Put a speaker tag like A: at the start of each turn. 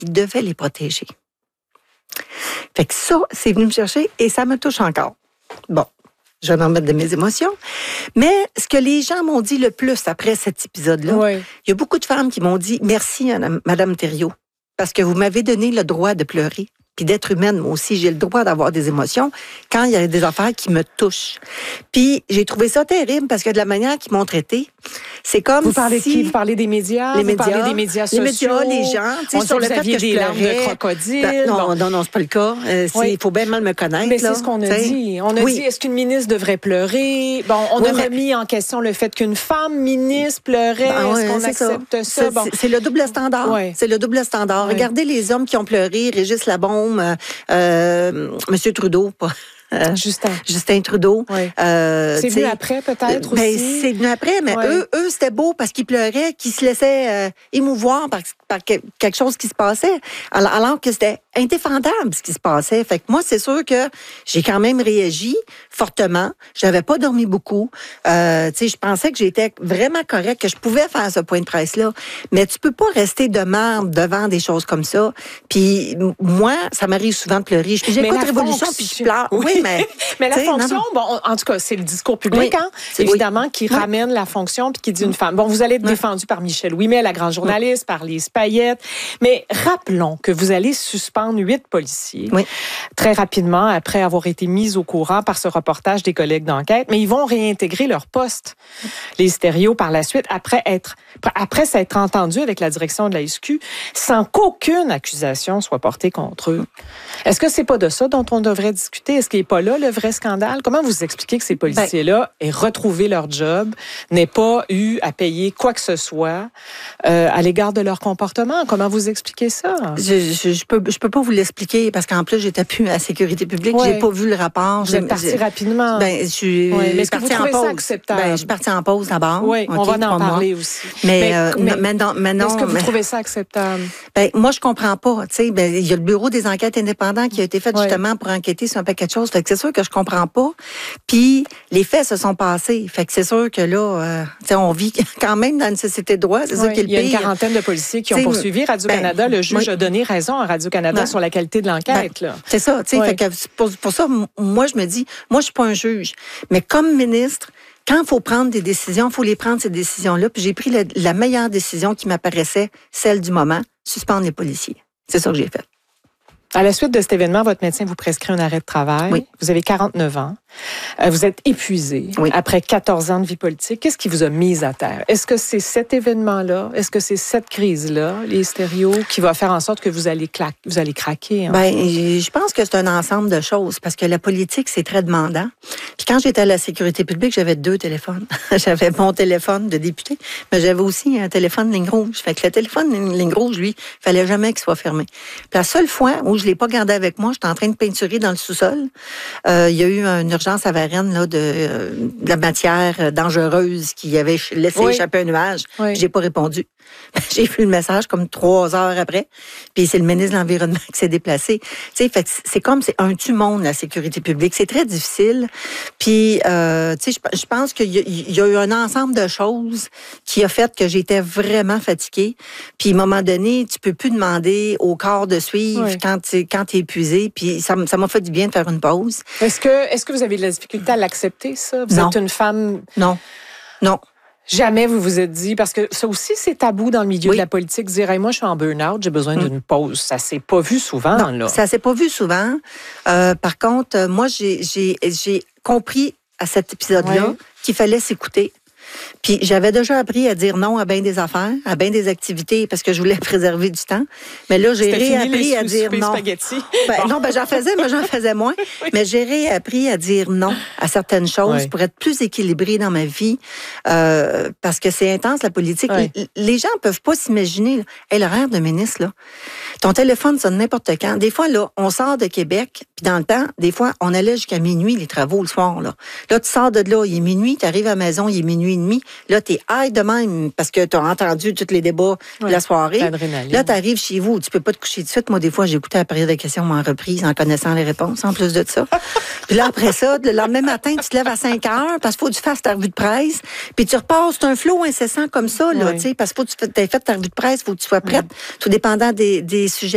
A: il devait les protéger. Fait que ça, c'est venu me chercher et ça me touche encore. Bon, je vais en mettre de mes émotions. Mais ce que les gens m'ont dit le plus après cet épisode-là, il y a beaucoup de femmes qui m'ont dit « Merci, Madame Thériault, parce que vous m'avez donné le droit de pleurer. » Puis d'être humaine, moi aussi, j'ai le droit d'avoir des émotions quand il y a des affaires qui me touchent. Puis j'ai trouvé ça terrible parce que de la manière qu'ils m'ont traité, c'est comme
B: vous parlez
A: si...
B: de qui? Vous parlez des médias?
A: Les
B: vous
A: médias,
B: parlez des médias sociaux?
A: Les médias, les gens.
B: On sur le fait que des larmes de crocodile.
A: Ben, non, c'est pas le cas. Il faut bien mal me connaître.
B: Mais c'est ce qu'on a dit. On a dit, est-ce qu'une ministre devrait pleurer? Bon, on a remis en question le fait qu'une femme ministre pleurait. Est-ce qu'on accepte ça?
A: C'est le double standard. C'est le double standard. Regardez les hommes qui ont pleuré, Régis Labaume, Monsieur Trudeau, pas... Justin Trudeau.
B: C'est venu après, peut-être, aussi?
A: C'est venu après, mais eux, c'était beau parce qu'ils pleuraient, qu'ils se laissaient émouvoir par quelque chose qui se passait, alors que c'était indéfendable ce qui se passait. Fait que moi, c'est sûr que j'ai quand même réagi fortement. J'avais pas dormi beaucoup. Je pensais que j'étais vraiment correcte, que je pouvais faire ce point de presse-là. Mais tu peux pas rester de marde devant des choses comme ça. Puis moi, ça m'arrive souvent de pleurer. J'écoute Révolution, puis je pleure. Oui,
B: mais la fonction, bon, en tout cas, c'est le discours public, évidemment, qui ramène la fonction puis qui dit une femme. Bon, vous allez être défendu par Michel Ouimet, la grande journaliste, par Lise Payette. Mais rappelons que vous allez suspendre 8 policiers très rapidement après avoir été mis au courant par ce reportage des collègues d'enquête. Mais ils vont réintégrer leur poste, les Thériault, par la suite, après s'être entendus avec la direction de la SQ, sans qu'aucune accusation soit portée contre eux. Est-ce que c'est pas de ça dont on devrait discuter? Est-ce qu'il n'est pas là le vrai scandale? Comment vous expliquez que ces policiers-là aient retrouvé leur job, n'aient pas eu à payer quoi que ce soit à l'égard de leur comportement? Comment vous expliquez ça?
A: Je peux pas vous l'expliquer parce qu'en plus, j'étais plus à la sécurité publique. J'ai pas vu le rapport.
B: Vous êtes parti rapidement.
A: Mais est-ce
B: que vous trouvez ça acceptable?
A: Je suis partie en pause d'abord.
B: Oui, on va en parler aussi.
A: Mais non,
B: est-ce que vous trouvez ça acceptable?
A: Moi, je comprends pas. Il y a le bureau des enquêtes indépendants qui a été fait justement pour enquêter sur un paquet de choses. Fait que c'est sûr que je comprends pas. Puis les faits se sont passés. Fait que c'est sûr que là, on vit quand même dans une société de droit. C'est ça qui est le pire.
B: Il y a une quarantaine de policiers qui ont poursuivi Radio-Canada. Le juge a donné raison à Radio-Canada sur la qualité de l'enquête.
A: C'est ça. Fait que pour ça, moi, je me dis, moi, je suis pas un juge. Mais comme ministre, quand il faut prendre des décisions, il faut les prendre, ces décisions-là. Puis j'ai pris la meilleure décision qui m'apparaissait, celle du moment, suspendre les policiers. C'est ça que j'ai fait.
B: À la suite de cet événement, votre médecin vous prescrit un arrêt de travail. Oui. Vous avez 49 ans. Vous êtes épuisé après 14 ans de vie politique. Qu'est-ce qui vous a mis à terre? Est-ce que c'est cet événement-là? Est-ce que c'est cette crise-là, les Thériault, qui va faire en sorte que vous allez craquer?
A: Je pense que c'est un ensemble de choses parce que la politique, c'est très demandant. Puis quand j'étais à la sécurité publique, j'avais 2 téléphones. J'avais mon téléphone de député, mais j'avais aussi un téléphone ligne rouge. Fait que le téléphone ligne rouge, lui, il fallait jamais qu'il soit fermé. Puis la seule fois où je l'ai pas gardé avec moi, j'étais en train de peinturer dans le sous-sol. Il y a eu une urgence à Varennes là, de la matière dangereuse qui avait laissé échapper un nuage. J'ai pas répondu. J'ai vu le message comme 3 heures après. Puis c'est le ministre de l'Environnement qui s'est déplacé. Fait que c'est un tue-monde, la sécurité publique. C'est très difficile. Puis, je pense qu'il y a eu un ensemble de choses qui a fait que j'étais vraiment fatiguée. Puis, à un moment donné, tu peux plus demander au corps de suivre quand t'es épuisé. Puis, ça m'a fait du bien de faire une pause.
B: Est-ce que vous avez de la difficulté à l'accepter, ça? Vous êtes une femme...
A: Non.
B: Jamais vous vous êtes dit, parce que ça aussi, c'est tabou dans le milieu de la politique, dire hey, moi, je suis en burn-out, j'ai besoin d'une pause. Ça s'est pas vu souvent, là.
A: Ça s'est pas vu souvent. Par contre, moi, j'ai compris à cet épisode-là qu'il fallait s'écouter. Puis j'avais déjà appris à dire non à bien des affaires, à bien des activités, parce que je voulais préserver du temps. Mais là, j'ai réappris à dire non. Non, j'en faisais, mais j'en faisais moins. Mais j'ai réappris à dire non à certaines choses pour être plus équilibrée dans ma vie, parce que c'est intense, la politique. Les gens peuvent pas s'imaginer, l'horaire de ministre, là. Ton téléphone sonne n'importe quand. Des fois, là, on sort de Québec, puis dans le temps, des fois, on allait jusqu'à minuit, les travaux, le soir, là. Là, tu sors de là, il est minuit, tu arrives à la maison, il est minuit et demi. Là, t'es high de même, parce que tu as entendu tous les débats de la soirée. Là, tu arrives chez vous, tu peux pas te coucher tout de suite. Moi, des fois, j'ai écouté la période de questions en reprise, en connaissant les réponses, en plus de ça. Puis là, après ça, le lendemain matin, tu te lèves à 5 heures, parce qu'il faut que tu fasses ta revue de presse, puis tu repasses, c'est un flot incessant comme ça, là, tu sais, parce qu'il faut que tu aies fait ta revue de presse, il faut que tu sois prête, tout dépendant des sujets.